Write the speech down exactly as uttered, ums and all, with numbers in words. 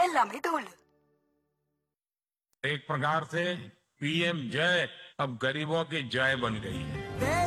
எல்லாமே தோல். एक प्रकार से पीएम जय अब गरीबों की जय बन गई है.